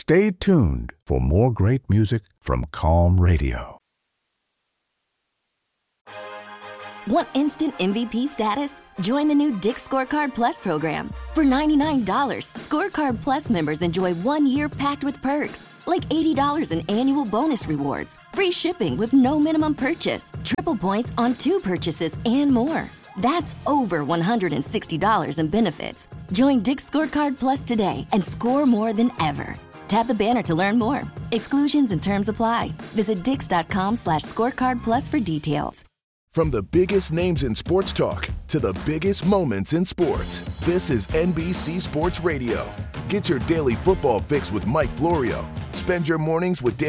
Stay tuned for more great music from Calm Radio. Want instant MVP status? Join the new Dick's Scorecard Plus program. For $99, Scorecard Plus members enjoy 1 year packed with perks, like $80 in annual bonus rewards, free shipping with no minimum purchase, triple points on 2 purchases, and more. That's over $160 in benefits. Join Dick's Scorecard Plus today and score more than ever. Tap the banner to learn more. Exclusions and terms apply. Visit dix.com/scorecard plus for details. From the biggest names in sports talk to the biggest moments in sports, this is NBC Sports Radio. Get your daily football fix with Mike Florio. Spend your mornings with Dan